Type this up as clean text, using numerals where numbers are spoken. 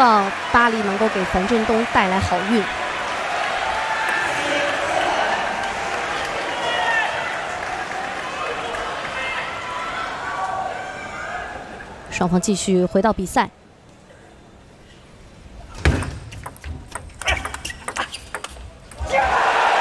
望巴黎能够给樊振东带来好运。双方继续回到比赛。